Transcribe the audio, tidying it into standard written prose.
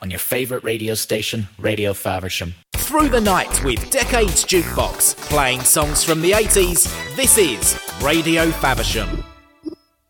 on your favourite radio station, Radio Faversham. Through the night with Decades Jukebox, playing songs from the 80s, this is Radio Faversham.